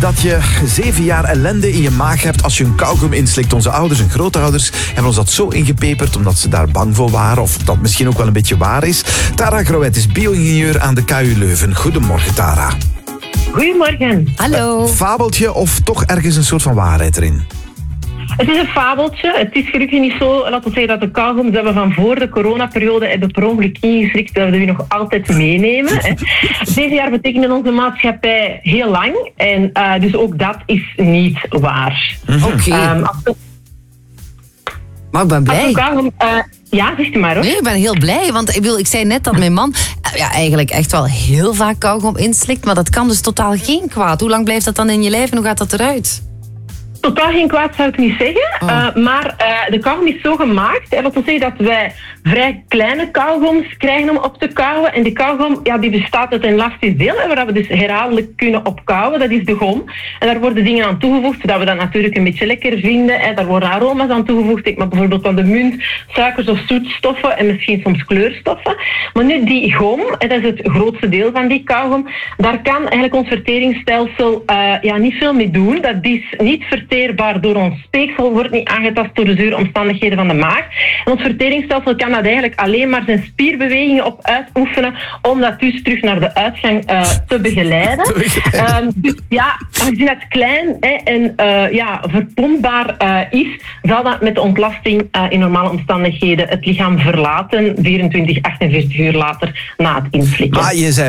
dat je 7 jaar ellende in je maag hebt als je een kauwgom inslikt. Onze ouders en grootouders hebben ons dat zo ingepeperd omdat ze daar bang voor waren, of dat misschien ook wel een beetje waar is. Tara Groet is bio-ingenieur aan de KU Leuven. Goedemorgen, Tara. Goedemorgen. Hallo. Fabeltje of toch ergens een soort van waarheid erin? Het is een fabeltje. Het is gelukkig niet zo, laten we zeggen, dat de kauwgoms dat we van voor de coronaperiode hebben per ongeluk ingeslikt, dat we die nog altijd meenemen. 7 jaar betekent in onze maatschappij heel lang. En dus ook dat is niet waar. Oké. Maar ik ben blij. Ja, zeg je maar hoor. Nee, ik ben heel blij, want ik zei net dat mijn man eigenlijk echt wel heel vaak kauwgom inslikt, maar dat kan dus totaal geen kwaad. Hoe lang blijft dat dan in je lijf en hoe gaat dat eruit? Totaal geen kwaad zou ik niet zeggen, maar de kauwgom is zo gemaakt. Dat wil zeggen dat wij vrij kleine kauwgoms krijgen om op te kauwen. En die kauwgom die bestaat uit een elastisch deel, waar we dus herhaaldelijk kunnen opkauwen. Dat is de gom. En daar worden dingen aan toegevoegd, zodat we dat natuurlijk een beetje lekker vinden. Daar worden aroma's aan toegevoegd. Ik maak bijvoorbeeld van de munt suikers of zoetstoffen en misschien soms kleurstoffen. Maar nu die gom, dat is het grootste deel van die kauwgom, daar kan eigenlijk ons verteringsstelsel niet veel mee doen. Dat is niet verteerbaar door ons speeksel, wordt niet aangetast door de zure omstandigheden van de maag. En ons verteringsstelsel kan dat eigenlijk alleen maar zijn spierbewegingen op uitoefenen om dat dus terug naar de uitgang te begeleiden. Dus aangezien dat klein en verpompbaar is, zal dat met de ontlasting in normale omstandigheden het lichaam verlaten 24, 48 uur later na het inslikken. Maar je zei